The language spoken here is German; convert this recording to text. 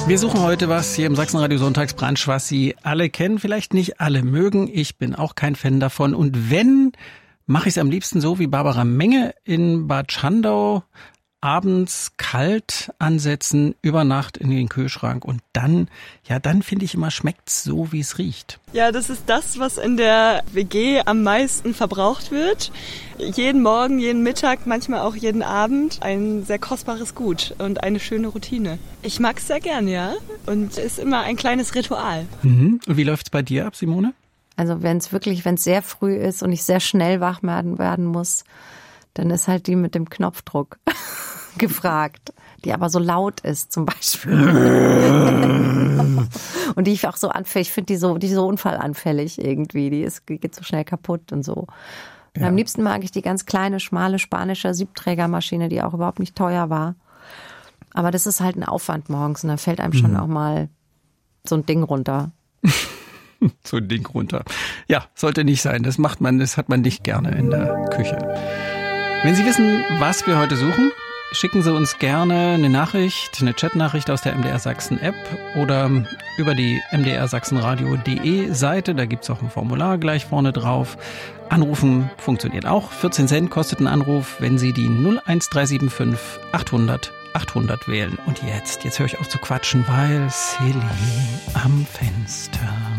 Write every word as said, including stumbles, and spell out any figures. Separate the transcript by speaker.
Speaker 1: Wir suchen heute was hier im Sachsenradio Sonntagsbrunch, was Sie alle kennen, vielleicht nicht alle mögen. Ich bin auch kein Fan davon. Und wenn, mache ich es am liebsten so wie Barbara Menge in Bad Schandau. Abends kalt ansetzen, über Nacht in den Kühlschrank und dann, ja, dann finde ich immer, schmeckt's so, wie es riecht.
Speaker 2: Ja, das ist das, was in der W G am meisten verbraucht wird. Jeden Morgen, jeden Mittag, manchmal auch jeden Abend. Ein sehr kostbares Gut und eine schöne Routine. Ich mag's sehr gern, ja. Und ist immer ein kleines Ritual.
Speaker 1: Mhm. Und wie läuft's bei dir ab, Simone?
Speaker 3: Also wenn es wirklich, wenn es sehr früh ist und ich sehr schnell wach werden, werden muss, dann ist halt die mit dem Knopfdruck gefragt, die aber so laut ist zum Beispiel. Und die ich auch so anfällig, ich finde die so, die so unfallanfällig irgendwie, die ist, die geht so schnell kaputt und so. Und ja. Am liebsten mag ich die ganz kleine, schmale spanische Siebträgermaschine, die auch überhaupt nicht teuer war. Aber das ist halt ein Aufwand morgens und dann fällt einem schon mhm. auch mal so ein Ding runter.
Speaker 1: So ein Ding runter. Ja, sollte nicht sein. Das macht man, das hat man nicht gerne in der Küche. Wenn Sie wissen, was wir heute suchen, schicken Sie uns gerne eine Nachricht, eine Chatnachricht aus der M D R Sachsen App oder über die m d r sachsenradio punkt de Seite. Da gibt's auch ein Formular gleich vorne drauf. Anrufen funktioniert auch. vierzehn Cent kostet ein Anruf, wenn Sie die null eins drei sieben fünf achthundert achthundert wählen. Und jetzt, jetzt höre ich auf zu quatschen, weil Celine am Fenster.